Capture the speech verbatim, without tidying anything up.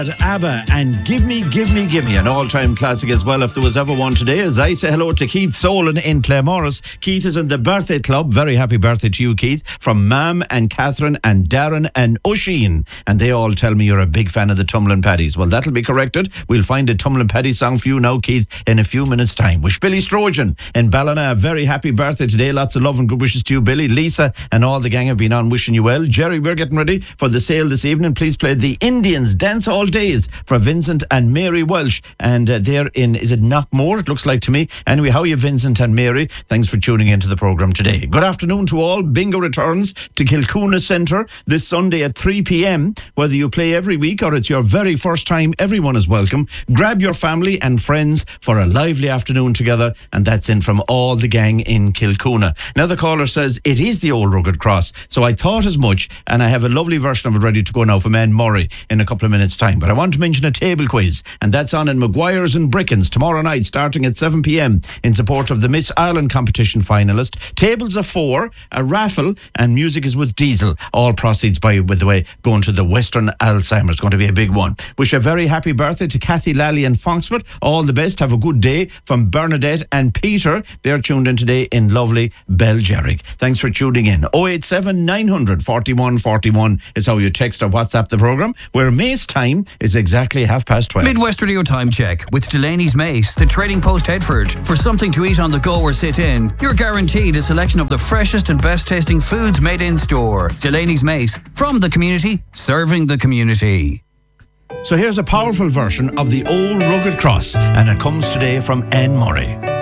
ABBA and Give Me, Give Me, Give Me, an all-time classic as well if there was ever one today. As I say hello to Keith Solon in Claremorris. Keith is in the birthday club. Very happy birthday to you, Keith, from Mam and Catherine and Darren and Oisin. And they all tell me you're a big fan of the Tumblin' Paddies. Well, that'll be corrected. We'll find a Tumblin' Paddy song for you now, Keith, in a few minutes' time. Wish Billy Strojan in Ballina a very happy birthday today. Lots of love and good wishes to you, Billy. Lisa and all the gang have been on wishing you well. Jerry, we're getting ready for the sale this evening. Please play The Indians Dance All Days for Vincent and Mary Welsh, and uh, they're in, is it Knockmore, it looks like to me. Anyway, how are you, Vincent and Mary? Thanks for tuning into the programme today. Good afternoon to all. Bingo returns to Kilcoona Centre this Sunday at three p.m. Whether you play every week or it's your very first time, everyone is welcome. Grab your family and friends for a lively afternoon together, and that's in from all the gang in Kilcoona. Now the caller says it is the old rugged cross, so I thought as much, and I have a lovely version of it ready to go now from Anne Murray in a couple of minutes' time. But I want to mention a table quiz, and that's on in Maguire's and Brickens tomorrow night starting at seven p.m. in support of the Miss Ireland competition finalist. Tables of four, a raffle, and music is with Diesel. All proceeds, by with the way, going to the Western Alzheimer's. Going to be a big one. Wish a very happy birthday to Kathy Lally in Foxford. All the best. Have a good day from Bernadette and Peter. They're tuned in today in lovely Belgerrick. Thanks for tuning in. oh eight seven nine hundred forty-one forty-one is how you text or WhatsApp the programme, where Mace time is exactly half past twelve. Midwest Radio Time Check with Delaney's Mace, the Trading Post Headford. For something to eat on the go or sit in, you're guaranteed a selection of the freshest and best tasting foods made in store. Delaney's Mace, from the community, serving the community. So here's a powerful version of the old rugged cross, and it comes today from Anne Murray.